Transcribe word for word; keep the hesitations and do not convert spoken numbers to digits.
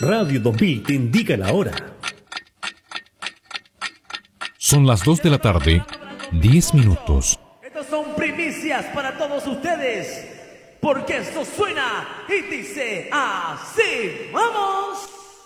Radio dos mil te indica la hora. Son las dos de la tarde, diez minutos. Estas son primicias para todos ustedes, porque esto suena y dice así. ¡Vamos!